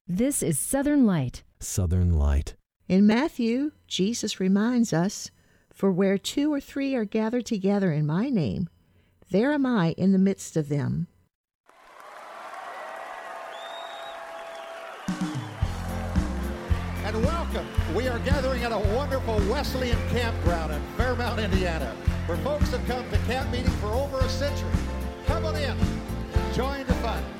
This is Southern Light. Southern Light. In Matthew, Jesus reminds us, "For where 2 or 3 are gathered together in my name, there am I in the midst of them." And welcome. We are gathering at a wonderful Wesleyan campground in Fairmount, Indiana, where folks have come to camp meeting for over a century. Come on in. Join the fun.